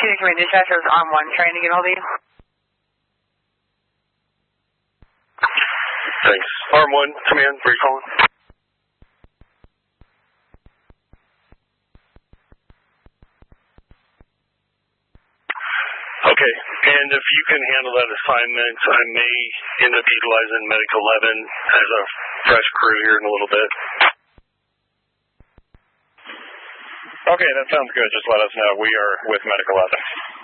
to command dispatcher is on 1, trying to get hold of you. Thanks. Arm 1, command, where are you calling? Okay, and if you can handle that assignment, I may end up utilizing Medic 11 as a fresh crew here in a little bit. Okay, that sounds good. Just let us know. We are with Medic 11.